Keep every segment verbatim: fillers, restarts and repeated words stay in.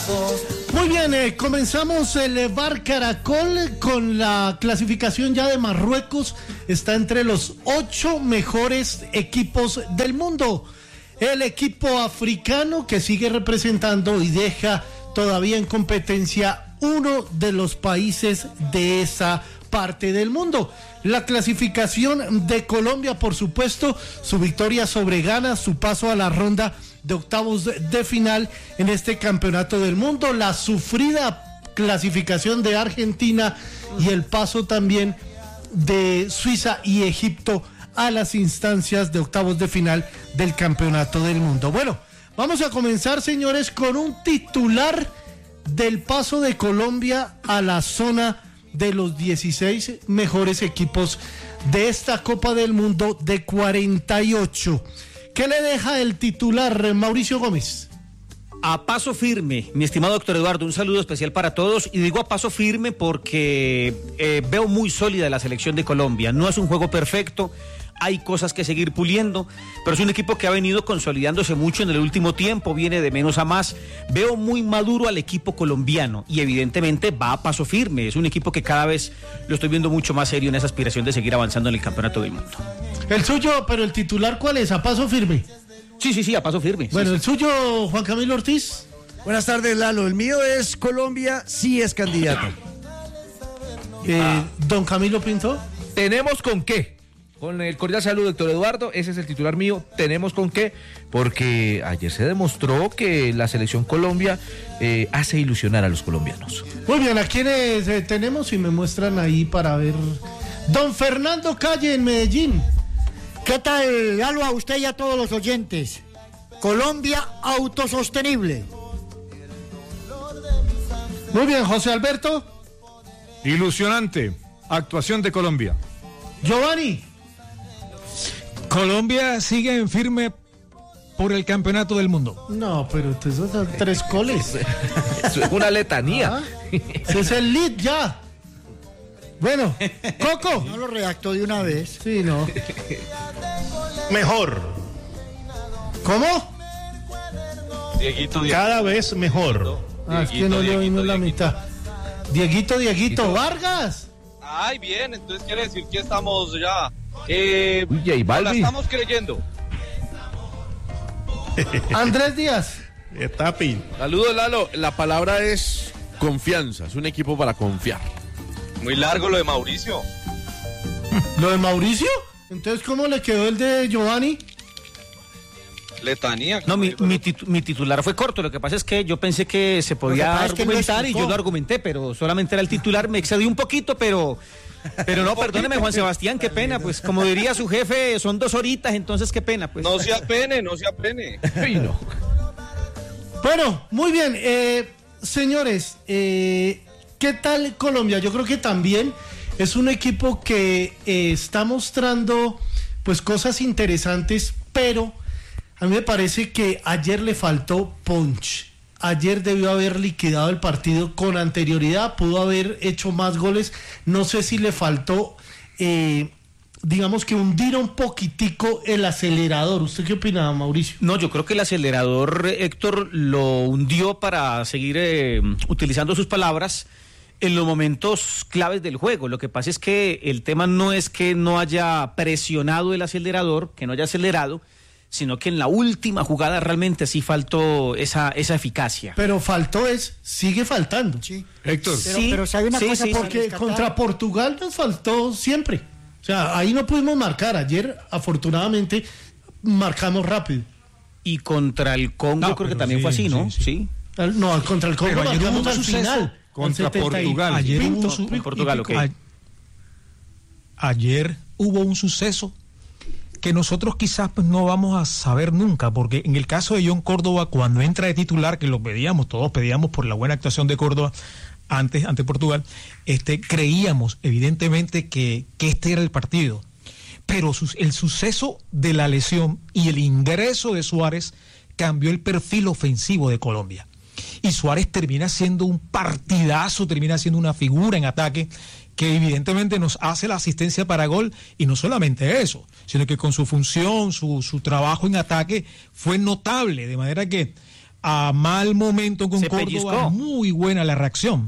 Muy bien, eh, comenzamos el Bar Caracol con la clasificación ya de Marruecos. Está entre los ocho mejores equipos del mundo. El equipo africano que sigue representando y deja todavía en competencia uno de los países de esa parte del mundo. La clasificación de Colombia, por supuesto, su victoria sobre Ghana, su paso a la ronda de octavos de final en este campeonato del mundo, la sufrida clasificación de Argentina y el paso también de Suiza y Egipto a las instancias de octavos de final del campeonato del mundo. Bueno, vamos a comenzar, señores, con un titular del paso de Colombia a la zona de los dieciséis mejores equipos de esta Copa del Mundo de cuarenta y ocho. ¿Qué le deja el titular, Mauricio Gómez? A paso firme, mi estimado doctor Eduardo, un saludo especial para todos, y digo a paso firme porque eh, veo muy sólida la selección de Colombia. No es un juego perfecto, hay cosas que seguir puliendo, pero es un equipo que ha venido consolidándose mucho en el último tiempo, viene de menos a más. Veo muy maduro al equipo colombiano y evidentemente va a paso firme. Es un equipo que cada vez lo estoy viendo mucho más serio en esa aspiración de seguir avanzando en el campeonato del mundo. El suyo, pero el titular, ¿cuál es? ¿A paso firme? Sí, sí, sí, a paso firme. Bueno, sí, el sí. suyo, Juan Camilo Ortiz. Buenas tardes, Lalo. El mío es Colombia, sí es candidato. Eh, Ah. Don Camilo Pinto. ¿Tenemos con qué? Con el cordial saludo, doctor Eduardo, ese es el titular mío, tenemos con qué, porque ayer se demostró que la selección Colombia eh, hace ilusionar a los colombianos. Muy bien, ¿a quiénes eh, tenemos? Y me muestran ahí para ver. Don Fernando Calle en Medellín. ¿Qué tal, Lalo, a usted y a todos los oyentes? Colombia autosostenible. Muy bien, José Alberto. Ilusionante actuación de Colombia. Giovanni. Colombia sigue en firme por el campeonato del mundo. No, pero esos son tres goles. Eso es una letanía. ¿Ah? Ese es el lead ya. Bueno, Coco. No lo redactó de una vez. Sí, no. Mejor. ¿Cómo? Dieguito, Dieguito. Cada vez mejor. Ah, es que no le oímos la mitad. Dieguito, Dieguito, Vargas. Ay, bien, entonces quiere decir que estamos ya. Eh, Uy, J Balvin. la estamos creyendo. Andrés Díaz. Tapi. Saludos, Lalo. La palabra es confianza. Es un equipo para confiar. Muy largo lo de Mauricio. ¿Lo de Mauricio? Entonces, ¿cómo le quedó el de Giovanni? Letanía. No, mi, mi, titu, mi titular fue corto, lo que pasa es que yo pensé que se podía argumentar y yo lo argumenté, pero solamente era el titular, me excedí un poquito, pero... Pero no, perdóneme, Juan Sebastián, qué pena, pues como diría su jefe, son dos horitas, entonces qué pena, pues. No se apene, no se apene. No. Bueno, muy bien, eh, señores, eh, ¿qué tal Colombia? Yo creo que también es un equipo que eh, está mostrando pues cosas interesantes, pero a mí me parece que ayer le faltó punch. Ayer debió haber liquidado el partido con anterioridad, pudo haber hecho más goles. No sé si le faltó, eh, digamos que hundir un poquitico el acelerador. ¿Usted qué opina, Mauricio? No, yo creo que el acelerador, Héctor, lo hundió para seguir eh, utilizando sus palabras en los momentos claves del juego. Lo que pasa es que el tema no es que no haya presionado el acelerador, que no haya acelerado, sino que en la última jugada realmente sí faltó esa, esa eficacia. Pero faltó es, sigue faltando. Sí. Héctor. Pero, Sí, pero sabe una sí, cosa, sí, Porque contra Portugal nos faltó siempre. O sea, ahí no pudimos marcar. Ayer, afortunadamente, marcamos rápido. Y contra el Congo No, creo que pero también sí, fue así, ¿no? sí, sí. Sí. Al- No, contra el Congo Pero ayer marcamos hubo un al suceso final. contra al setenta y- Portugal. Ayer Pinto, hubo, un su- pico y Portugal, pico. ok. a- ayer hubo un suceso que nosotros quizás pues, no vamos a saber nunca, porque en el caso de John Córdoba, cuando entra de titular, que lo pedíamos, todos pedíamos por la buena actuación de Córdoba antes, ante Portugal, este, creíamos evidentemente que, que este era el partido. Pero su, el suceso de la lesión y el ingreso de Suárez cambió el perfil ofensivo de Colombia. Y Suárez termina siendo un partidazo, termina siendo una figura en ataque que evidentemente nos hace la asistencia para gol, y no solamente eso, sino que con su función, su, su trabajo en ataque fue notable, de manera que a mal momento con Se Córdoba, pellizcó. muy buena la reacción.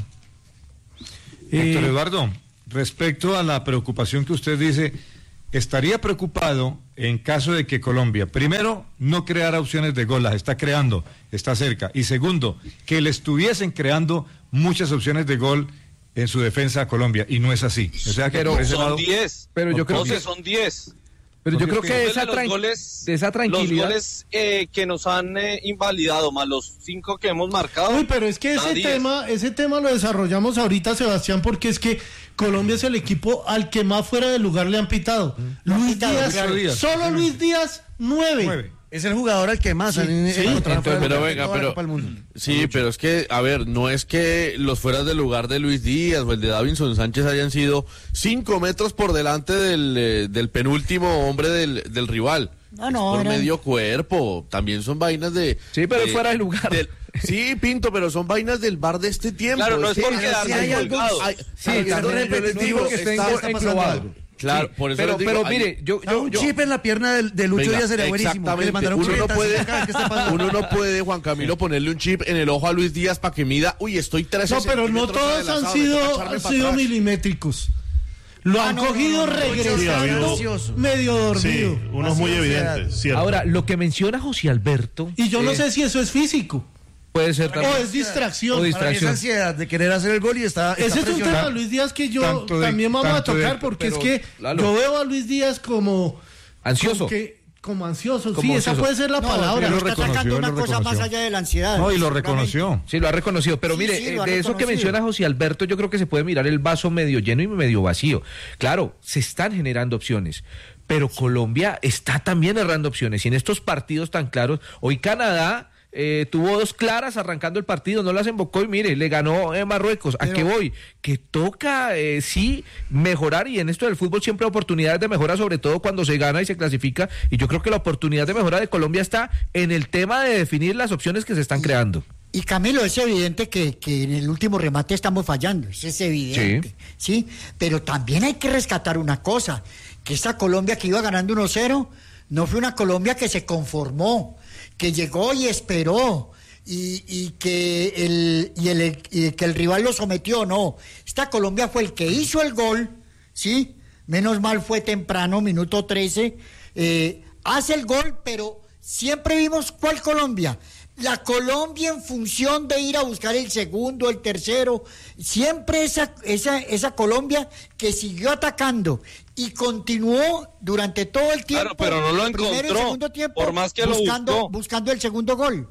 Héctor Eh, Eduardo, respecto a la preocupación que usted dice, estaría preocupado en caso de que Colombia, primero, no creara opciones de gol, las está creando, está cerca, y segundo, que le estuviesen creando muchas opciones de gol en su defensa a Colombia, y no es así. O sea que Pero por ese son lado- diez. Pero yo creo José, que, son diez. pero yo Porque creo que Después esa, de los tran- goles, de esa los tranquilidad. goles eh, que nos han eh, invalidado, más los cinco que hemos marcado. Uy, pero es que da ese diez. tema, ese tema lo desarrollamos ahorita, Sebastián, porque es que Colombia es el equipo al que más fuera de lugar le han pitado. Luis pitado, Díaz, claro. Díaz. solo Luis Díaz, nueve. Nueve. Es el jugador al que más han sí, encontrado fuera de Pero lugar de venga, toda la pero Copa del Mundo. sí, pero es que, a ver, no es que los fueras del lugar de Luis Díaz o el de Davinson Sánchez hayan sido cinco metros por delante del, eh, del penúltimo hombre del, del rival. No, Es no, por eran- medio cuerpo, también son vainas de... Sí, pero de- fuera de lugar. del- sí, Pinto, pero son vainas del bar de este tiempo. Claro, no es que- por si quedarse hay algo- colgados. hay- Sí, hay algo también, repetitivo, no es porque estén está- está pasando englobados. algo. Claro, Sí, por eso pero, les digo, pero hay- mire, yo, Ah, yo, un yo- chip en la pierna de, de Lucho Venga, Díaz sería buenísimo. Que le exactamente. mandaron Uno no chuletas, puede, cada vez que esté pasando. uno no puede, Juan Camilo, ponerle un chip en el ojo a Luis Díaz para que mida, uy, estoy tres No, pero no todos han sido, han sido milimétricos. Lo Ah, han no, cogido no, no, no, regresando ansioso. medio dormido. Sí, uno es muy Ansiedad. evidente, cierto. ahora, lo que menciona José Alberto. Y yo no eh, sé si eso es físico Puede ser o también. es distracción. O Para mí esa distracción. ansiedad de querer hacer el gol y está, está Ese es un tema presionado. de Luis Díaz que yo Tanto de- también vamos a tanto de- tocar porque pero, es que Lalo. yo veo a Luis Díaz como Ansioso. como, que- como ansioso. Como sí, esa ansioso. puede ser la No, palabra. pero lo está reconoció, sacando una lo cosa reconoció. más allá de la ansiedad. No, y lo seguramente. reconoció. Sí, lo ha reconocido, pero Sí, mire, sí, eh, lo ha de eso que reconocido. menciona José Alberto, yo creo que se puede mirar el vaso medio lleno y medio vacío. Claro, se están generando opciones, pero Colombia está también errando opciones. Y en estos partidos tan claros, hoy Canadá eh, tuvo dos claras arrancando el partido, no las embocó y mire, le ganó eh, Marruecos. ¿A Pero- qué voy? Que toca, eh, sí, mejorar, y en esto del fútbol siempre hay oportunidades de mejora, sobre todo cuando se gana y se clasifica, y yo creo que la oportunidad de mejora de Colombia está en el tema de definir las opciones que se están creando. Y Camilo, es evidente que, que en el último remate estamos fallando, eso es evidente, sí. Pero también hay que rescatar una cosa, que esta Colombia que iba ganando uno cero, no fue una Colombia que se conformó, que llegó y esperó, y, y que el, y el, y que el rival lo sometió, no. Esta Colombia fue el que hizo el gol, ¿sí? Menos mal fue temprano, minuto trece, eh, hace el gol, pero siempre vimos cuál Colombia. La Colombia en función de ir a buscar el segundo, el tercero, siempre esa, esa, esa Colombia que siguió atacando y continuó durante todo el tiempo. Claro, pero no lo primero y encontró, segundo tiempo, por más que lo buscando, buscó. buscando el segundo gol.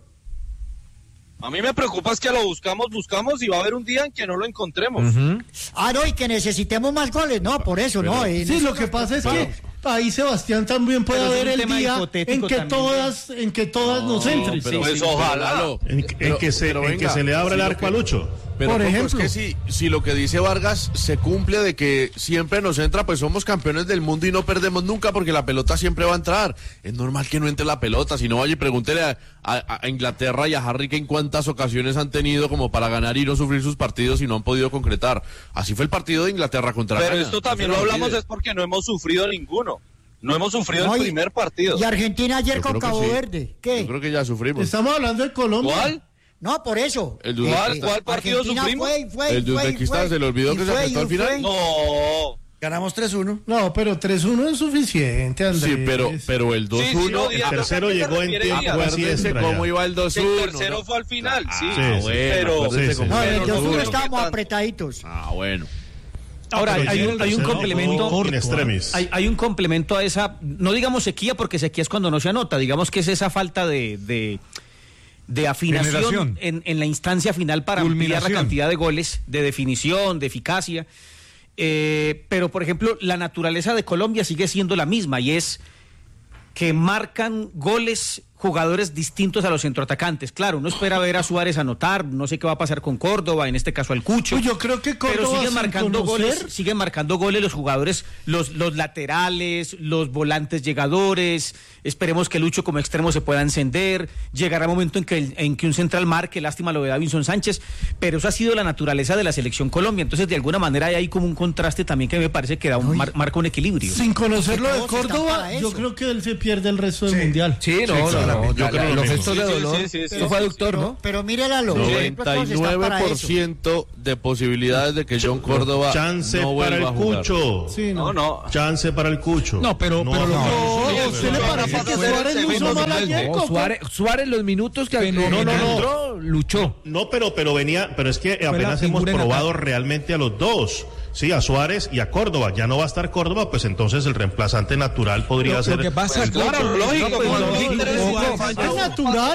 A mí me preocupa es que lo buscamos, buscamos y va a haber un día en que no lo encontremos. Ah, no, y que necesitemos más goles, no, por eso, no. en Sí, eso lo que nos pasa es preocupamos. que ahí Sebastián también puede Pero es haber un el tema día en hipotético que también. todas, en que todas nos entren. pero- Pues pero, ojalá. Lalo, En, en pero- que, se, pero en que venga, se le abra si el lo arco que- a Lucho. Pero Por Coco, ejemplo. es que si, si lo que dice Vargas se cumple de que siempre nos entra, pues somos campeones del mundo y no perdemos nunca porque la pelota siempre va a entrar. Es normal que no entre la pelota, si no vaya y pregúntele a, a- a Inglaterra y a Harry Kane cuántas ocasiones han tenido como para ganar y no sufrir sus partidos y no han podido concretar. Así fue el partido de Inglaterra contra Pero Ghana. esto No también se lo lo hablamos olvide. es porque no hemos sufrido ninguno. No hemos sufrido No, el y- primer partido. Y Argentina ayer Yo con creo que Cabo sí. Verde, ¿qué? Yo creo que ya sufrimos. Estamos hablando de Colombia. ¿Cuál? No, por eso. El de Eh, Uzbekistán. eh, ¿Cuál partido Argentina sufrimos? fue y fue y El de fue y Uzbekistán, fue, ¿se le olvidó y que se fue, apretó y al final? fue. No. Ganamos tres uno. No, pero tres uno es suficiente, Andrés. Sí, pero, pero el dos Sí, sí, uno... no, El Díaz, tercero ¿a qué se llegó en refiere tiempo Díaz? extra. Acuérdense cómo iba el dos El uno. tercero ¿no? fue al final, sí. sí, sí. pero, Sí, sí. No, en el Pero dos uno no, estábamos ¿qué tanto? apretaditos. Ah, bueno. Ahora, Pero hay, llega un, el hay un tercero complemento. con- in extremis. Hay, hay un complemento a esa, no digamos sequía, porque sequía es cuando no se anota, digamos que es esa falta de, de, de afinación Generación. en, en la instancia final para ampliar la Culminación. cantidad de goles, de definición, de eficacia. Eh, pero, por ejemplo, la naturaleza de Colombia sigue siendo la misma y es que marcan goles jugadores distintos a los centroatacantes. Claro, uno espera ver a Suárez anotar, no sé qué va a pasar con Córdoba, en este caso al Cucho. Uy, yo creo que Córdoba, pero siguen sin marcando conocer- goles, siguen marcando goles los jugadores, los, los laterales, los volantes llegadores. Esperemos que Lucho como extremo se pueda encender. Llegará el momento en que, el- en que un central marque, lástima lo de Davinson Sánchez, pero eso ha sido la naturaleza de la selección Colombia. Entonces, de alguna manera hay ahí como un contraste también que me parece que da un, mar- marca un equilibrio. Sin conocer lo de todos están Córdoba, para yo eso. creo que él se pierde el resto del mundial. Sí, no, no, claro. No, yo creo los lo gestos de Sí, sí, dolor. sí, sí, sí, Eso sí, fue sí, doctor, ¿no? Pero mire la lógica. noventa y nueve por ciento de posibilidades de que John Córdoba Chance no para vuelva el a jugar. Cucho. Sí, no. No, no. Chance para el Cucho. No, pero, pero lo no, que- No, ¿usted le parece que Suárez lo hizo mal ayer, No, Coco? Suárez, Suárez los minutos que Pero- no, no, no. entró, luchó. No, pero, pero venía, pero es que la apenas hemos figura en probado ataque. realmente a los dos. Sí, a Suárez y a Córdoba. Ya no va a estar Córdoba, pues entonces el reemplazante natural podría Lo, ser. lo que pasa Pues es que claro, lógico, no, cuando no, los no, intereses no, van no, a Es natural.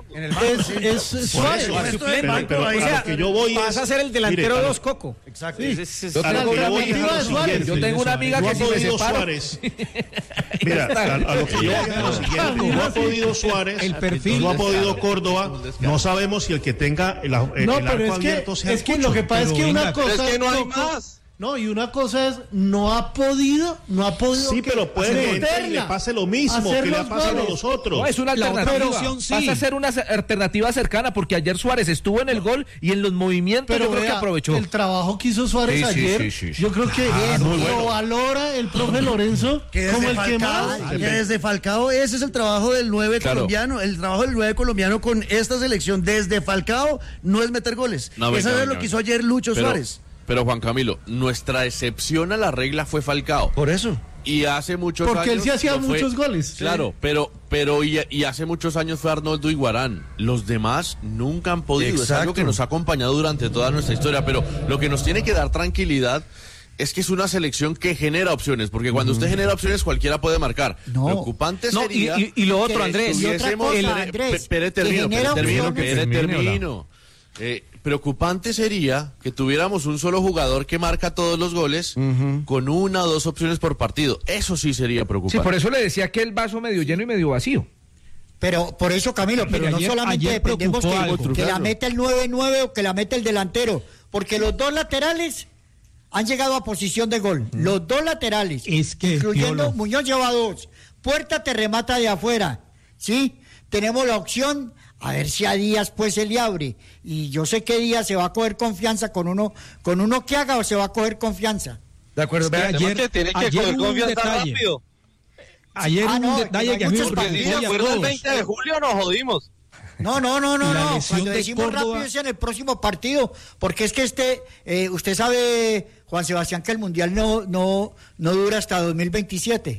Es, es Por Suárez. eso, Suárez pero- está en pero- pero banco ahí. a lo que yo voy Vas es- a ser el delantero mire, a lo- dos, Coco. Exacto. Es- es- es- Yo a lo tengo que una yo voy es alternativa a lo de Suárez. siguiente. Yo tengo una amiga No que ha si me podido separo... Suárez. Mira, a, a lo que yo voy es a lo siguiente. No ha podido Suárez. El perfil. No ha podido Córdoba. No sabemos si el que tenga el, el, No, el pero arco es abierto que, sea es el que Cucho. lo que pasa es Pero que una venga, Pero cosa es que no hay Coco, más. no, y una cosa es, no ha podido, no ha podido. Sí, que- pero puede que entre y meterla, le pase lo mismo hacer que le ha los pasado a goles. los otros. No, es una La otra alternativa. opción sí. Pasa a ser una alternativa cercana porque ayer Suárez estuvo en el gol y en los movimientos Pero yo creo que vea, aprovechó. el trabajo que hizo Suárez Sí, sí, ayer, sí, sí, sí. yo creo que lo valora el profe Lorenzo Que como desde, el que Falcao, más. que desde Falcao ese es el trabajo del nueve Claro. colombiano. El trabajo del nueve colombiano con esta selección desde Falcao no es meter goles. No, Esa venga, es lo venga, que hizo venga. ayer Lucho Pero- Suárez. Pero Juan Camilo, nuestra excepción a la regla fue Falcao. Por eso. Y hace muchos Porque años. él sí hacía no fue- muchos goles. Claro, pero, pero y, y hace muchos años fue Arnoldo Iguarán. Los demás nunca han podido. Es Exacto. algo que nos ha acompañado durante toda nuestra historia. Pero lo que nos tiene que dar tranquilidad es que es una selección que genera opciones. Porque cuando usted genera opciones, cualquiera puede marcar. No. Preocupante No, y, sería. y- y lo otro, que Andrés. y otra tuviésemos- cosa, el- Andrés, pe- Pere, que termino, genera pere, termino, opciones. pere, Termine, hola. termino. Eh, preocupante sería que tuviéramos un solo jugador que marca todos los goles con una o dos opciones por partido. Eso sí sería Sí, preocupante. por eso le decía que el vaso medio lleno y medio vacío. Pero por eso, Camilo, pero Mire, no ayer- solamente ayer dependemos preocupó que, algo. que la mete el nueve nueve o que la mete el delantero, porque los dos laterales han llegado a posición de gol. Los dos laterales, Es que, incluyendo Piolo. Muñoz lleva dos. Puerta te remata de afuera, ¿sí? Tenemos la opción, a ver si a Díaz pues se le abre. Y yo sé que Díaz se va a coger confianza con uno, con uno que haga o se va a coger confianza. De acuerdo. Es que vea, Además ayer- que tiene que ayer coger hubo un confianza detalle. rápido. Ayer Ah, hubo no, un que detalle no hay que a mí me muchos Porque si se preocupó y a acuerda el todos. veinte de julio nos jodimos. No, no, no, no, La no. lesión Cuando de decimos Córdoba- rápido es en el próximo partido, porque es que este, eh, usted sabe, Juan Sebastián, que el mundial no, no, no dura hasta dos mil veintisiete.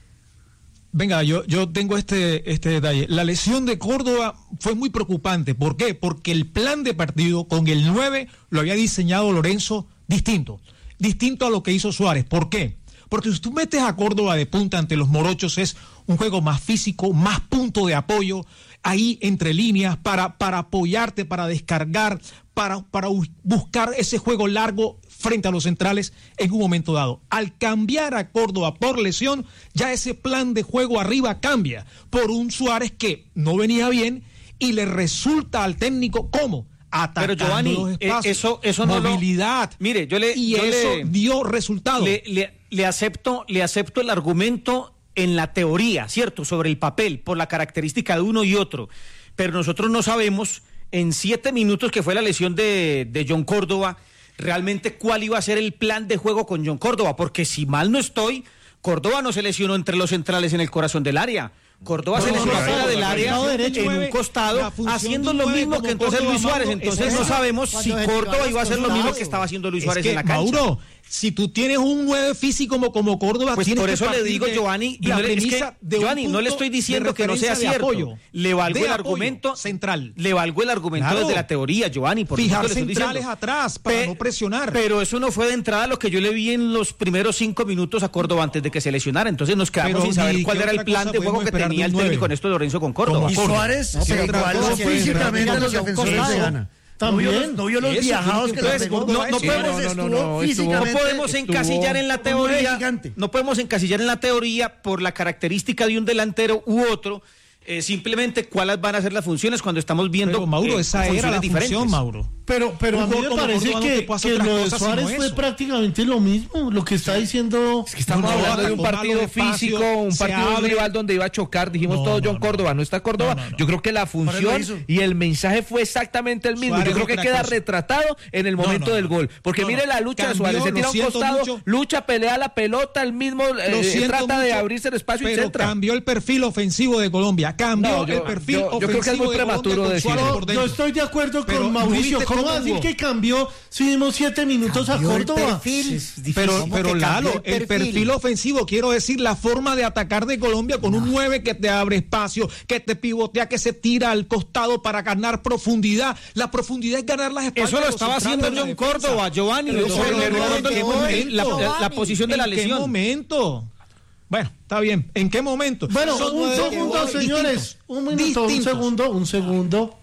Venga, yo, yo tengo este, este detalle. La lesión de Córdoba fue muy preocupante. ¿Por qué? Porque el plan de partido con el nueve lo había diseñado Lorenzo distinto. Distinto a lo que hizo Suárez. ¿Por qué? Porque si tú metes a Córdoba de punta ante los morochos es un juego más físico, más punto de apoyo, ahí entre líneas para, para apoyarte, para descargar, para, para bu- buscar ese juego largo frente a los centrales en un momento dado. Al cambiar a Córdoba por lesión, ya ese plan de juego arriba cambia por un Suárez que no venía bien y le resulta al técnico ¿cómo? Atacando Pero Giovanni, los eh, espacios, eso, eso no lo- movilidad. Mire, yo le, y yo eso le- dio resultado. Le, le- le acepto, le acepto el argumento en la teoría, ¿cierto? Sobre el papel, por la característica de uno y otro. Pero nosotros no sabemos, en siete minutos que fue la lesión de, de John Córdoba, realmente cuál iba a ser el plan de juego con John Córdoba. Porque si mal no estoy, Córdoba no se lesionó entre los centrales en el corazón del área. Córdoba No, se no, lesionó no, fuera no, del no, área no, derecho, en un nueve, costado, la función haciendo de un lo nueve mismo como que entonces Córdoba, Luis Suárez. Mauro, Entonces es no esa. sabemos si Cuando se Córdoba tiró a iba a los hacer lo mismo costados. que estaba haciendo Luis Es Suárez que, en la cancha. Mauro, si tú tienes un nueve físico como, como Córdoba, Pues tienes por que eso le partir digo, de Giovanni, y la no le, es que, premisa de un Giovanni, no le punto estoy de diciendo que no sea referencia de cierto. apoyo, Le valgo de el apoyo argumento central. Le valgo el argumento Claro. desde la teoría, Giovanni. Por Fijar supuesto le estoy centrales diciendo. atrás para Pe- no presionar. Pero eso no fue de entrada lo que yo le vi en los primeros cinco minutos a Córdoba antes de que se lesionara. Entonces nos quedamos Pero sin saber ni cuál qué era el otra plan cosa de juego podemos que esperar de tenía un el nueve. técnico Néstor Lorenzo con Córdoba. Y Suárez No, se pero otra igualó cosa que físicamente a los hacia un defensores de costado. Ghana. También. ¿No vio, no vio los Eso, viajados tiene que que le ver, pegó? no, no Sí, podemos- estuvo no, no, no, estuvo- físicamente, No podemos estuvo encasillar en la como un teoría, gigante. no podemos encasillar en la teoría por la característica de un delantero u otro, eh, simplemente cuáles van a ser las funciones cuando estamos viendo Pero, Mauro, eh, esa era funciones la diferentes. función, Mauro. Pero, pero Un a mí gol me como parece Córdoba no que, te puede hacer que otra lo de cosa Suárez sino fue eso. prácticamente lo mismo, lo que está diciendo. Es que estamos No, no, hablando de un Tomás, partido los espacios, físico, un se partido de un abre. rival donde iba a chocar. Dijimos No, todos, no, John no. Córdoba, ¿no está Córdoba? No, no, no. Yo creo que la Suárez lo función hizo. y el mensaje fue exactamente el mismo. Suárez Yo creo que otra queda cosa. retratado en el No, momento no, del no. gol. Porque No, mire no. la lucha de Cambió, Suárez. Se lo tira a un siento costado, mucho. lucha, pelea la pelota, el mismo eh, Lo siento trata de mucho, abrirse el espacio y pero centra. cambió el perfil ofensivo de Colombia. Cambió No, yo- el perfil yo- yo creo que es ofensivo muy de Colombia prematuro con decirlo. Suárez por Yo, dentro. yo estoy de acuerdo Pero, con ¿no Mauricio. viste ¿Cómo cómo decir jugó? que cambió si dimos siete minutos a Cambió el Córdoba? perfil. Es difícil. Pero, ¿Cómo pero que cambió Lalo, el el perfil? perfil ofensivo, quiero decir, la forma de atacar de Colombia con un nueve que te abre espacio, que te pivotea, que se tira al costado para ganar profundidad. La profundidad es ganar las espaldas. Eso lo de los estaba centrales haciendo de la John defensa. Córdoba, Giovanni. Pero Eso eso le no, recuerdo ¿en qué que- momento? la, la- la posición de la ¿En qué lesión. momento? Bueno, está bien. ¿En qué momento? Bueno, Son un nueve segundo, jugadores señores. distintos. Un minuto, un Distintos. segundo, un segundo.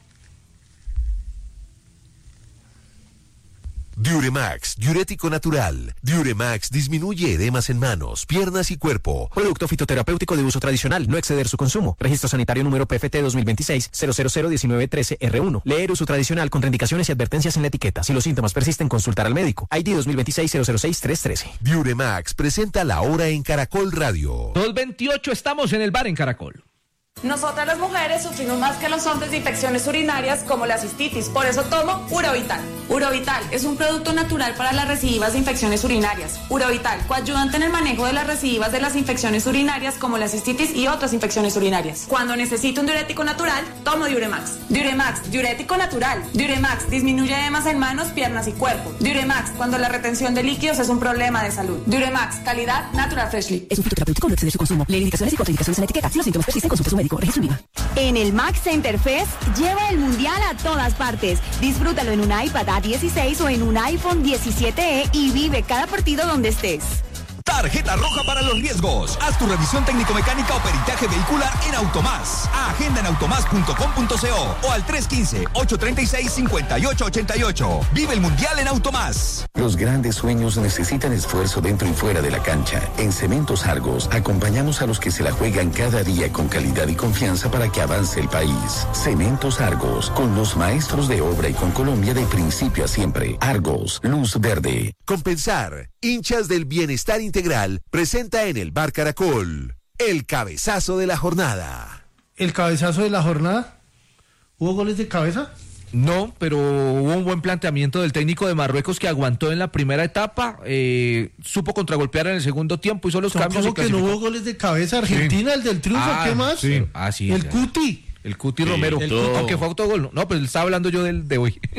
Diuremax, diurético natural. Diuremax disminuye edemas en manos, piernas y cuerpo. Producto fitoterapéutico de uso tradicional, no exceder su consumo. Registro sanitario número P F T dos mil veintiséis cero cero cero diecinueve trece R uno. Leer uso tradicional, contraindicaciones y advertencias en la etiqueta. Si los síntomas persisten, consultar al médico. I D dos mil veintiséis cero cero seis tres trece. Diuremax presenta la hora en Caracol Radio. dos veintiocho, estamos en el bar en Caracol. Nosotras las mujeres sufrimos más que los hombres de infecciones urinarias como la cistitis, por eso tomo Urovital. Urovital es un producto natural para las recidivas de infecciones urinarias. Urovital, coayudante en el manejo de las recidivas de las infecciones urinarias como la cistitis y otras infecciones urinarias. Cuando necesito un diurético natural, tomo Diuremax. Diuremax, diurético natural. Diuremax disminuye edemas en manos, piernas y cuerpo. Diuremax, cuando la retención de líquidos es un problema de salud. Diuremax, calidad Natural Freshly. Es un fitoterapéutico, no exceder su consumo. Lee indicaciones y contraindicaciones en la etiqueta. Si los síntomas persisten, consulte a su médico. Registro IVA. En el Max Center Fest, lleva el mundial a todas partes. Disfrútalo en un iPad A dieciséis o en un iPhone diecisiete E y vive cada partido donde estés. Tarjeta roja para los riesgos. Haz tu revisión técnico-mecánica o peritaje vehicular en Automás. Agenda en automás punto com punto co o al tres uno cinco, ocho tres seis, cinco ocho ocho ocho. Vive el Mundial en Automás. Los grandes sueños necesitan esfuerzo dentro y fuera de la cancha. En Cementos Argos acompañamos a los que se la juegan cada día con calidad y confianza para que avance el país. Cementos Argos, con los maestros de obra y con Colombia de principio a siempre. Argos, luz verde. Compensar, hinchas del bienestar integral, presenta en el Bar Caracol el cabezazo de la jornada. ¿El cabezazo de la jornada? ¿Hubo goles de cabeza? No, pero hubo un buen planteamiento del técnico de Marruecos que aguantó en la primera etapa, eh, supo contragolpear en el segundo tiempo, hizo los ¿Cómo cambios. y que no clasificó. hubo goles de cabeza? Argentina, Sí. el del triunfo, Ah, ¿qué más? sí. Ah, sí, el ya. Cuti. El Cuti Sí, Romero, el el Cuti. aunque fue autogol. No, no, pero estaba hablando yo del de hoy.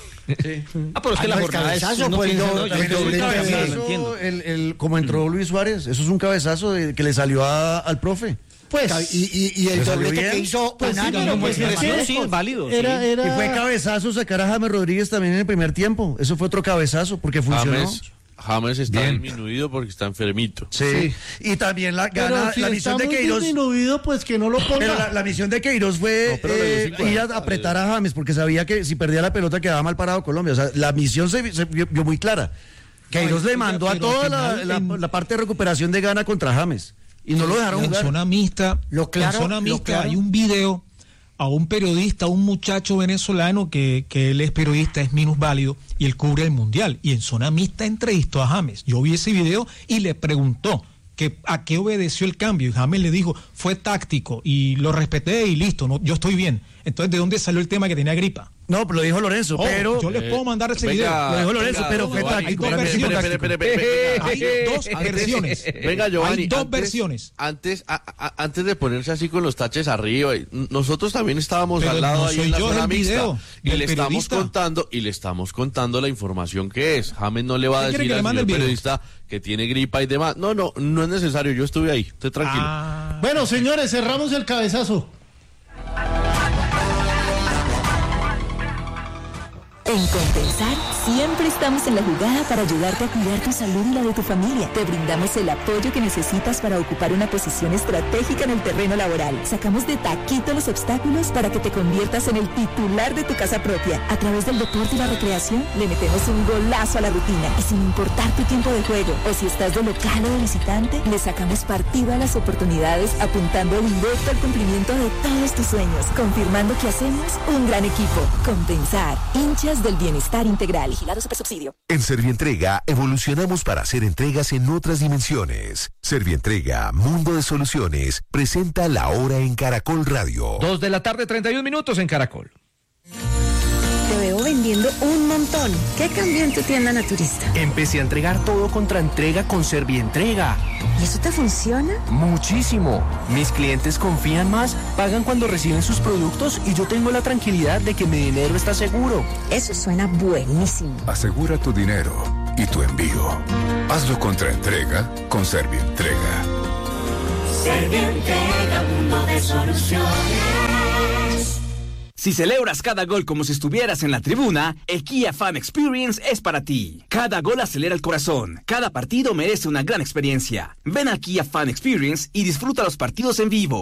Ah, pero es que Ah, la no, el jornada es... cabezazo uno fue el piensa, do- no, yo el estoy doblete cabezazo, de- lo entiendo. el- el- como entró Luis Suárez, eso es un cabezazo de- que le salió a- al profe. Pues, y, y, y el ¿le salió doblete bien? que hizo Pues sí, Onana, pero no pues fue es que- Marruecos. sí, es válido. sí. Era, era... Y fue cabezazo sacar a James Rodríguez también en el primer tiempo. Eso fue otro cabezazo porque funcionó. James, James está Bien. disminuido porque está enfermito. Sí. Y también la, Pero gana, si la está misión de muy Queiroz. disminuido, pues que no lo ponga. Pero la, la misión de Queiroz fue No, pero le dio eh, cincuenta. ir a apretar a James porque sabía que si perdía la pelota quedaba mal parado Colombia. O sea, la misión se, vi- se vio, vio muy clara. Queiroz No, le oiga, mandó a pero toda al la, final la- en- la parte de recuperación de Gana contra James. Y no lo dejaron en jugar. zona mixta, Lo claro, en zona lo mixta claro. hay un video a un periodista, a un muchacho venezolano que, que él es periodista, es minusválido y él cubre el mundial. Y en zona mixta entrevistó a James. Yo vi ese video y le preguntó que a qué obedeció el cambio. Y James le dijo, fue táctico y lo respeté y listo, no, yo estoy bien. Entonces, ¿de dónde salió el tema que tenía gripa? No, lo dijo Lorenzo, Oh, pero. yo les puedo mandar ese venga, video. Lo dijo Lorenzo, venga, pero fue Giovanni, táctico. hay dos también fue versiones. táctico. Espere, espere, espere, espere. Hay dos Antes- versiones. Venga, Giovanni. Hay dos antes- versiones. Antes, a- a- antes de ponerse así con los taches arriba, y nosotros también estábamos Pero al lado no ahí soy en la yo, es zona el mixta. video Y del le estamos periodista. contando, y le estamos contando la información que es. James no le va a ¿Usted quiere decir que le al mande señor el video? periodista que tiene gripa y demás. No, no, no es necesario. Yo estuve ahí. Esté tranquilo. Ah, Bueno, señores, cerramos el cabezazo. En Compensar, siempre estamos en la jugada para ayudarte a cuidar tu salud y la de tu familia. Te brindamos el apoyo que necesitas para ocupar una posición estratégica en el terreno laboral. Sacamos de taquito los obstáculos para que te conviertas en el titular de tu casa propia. A través del deporte y la recreación, le metemos un golazo a la rutina. Y sin importar tu tiempo de juego, o si estás de local o de visitante, le sacamos partido a las oportunidades, apuntando directo al cumplimiento de todos tus sueños, confirmando que hacemos un gran equipo. Compensar, hinchas del bienestar integral. Vigilado Supersubsidio. En Servientrega evolucionamos para hacer entregas en otras dimensiones. Servientrega, Mundo de Soluciones, presenta La Hora en Caracol Radio. Dos de la tarde, treinta y un minutos en Caracol. Te veo vendiendo un montón. ¿Qué cambió en tu tienda naturista? Empecé a entregar todo contra entrega con Servientrega. ¿Y eso te funciona? Muchísimo. Mis clientes confían más, pagan cuando reciben sus productos y yo tengo la tranquilidad de que mi dinero está seguro. Eso suena buenísimo. Asegura tu dinero y tu envío. Hazlo contra entrega con Servientrega. Servientrega, mundo de soluciones. Si celebras cada gol como si estuvieras en la tribuna, el Kia Fan Experience es para ti. Cada gol acelera el corazón, cada partido merece una gran experiencia. Ven al Kia Fan Experience y disfruta los partidos en vivo.